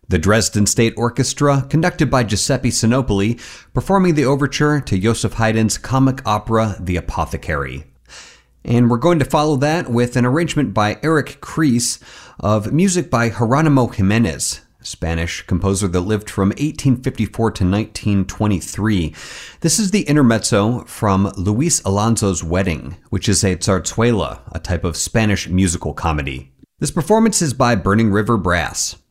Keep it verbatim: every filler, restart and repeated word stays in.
The Dresden State Orchestra, conducted by Giuseppe Sinopoli, performing the overture to Joseph Haydn's comic opera The Apothecary. And we're going to follow that with an arrangement by Eric Kreis of music by Geronimo Jimenez, a Spanish composer that lived from eighteen fifty-four to nineteen twenty-three. This is the intermezzo from Luis Alonso's Wedding, which is a zarzuela, a type of Spanish musical comedy. This performance is by Burning River Brass.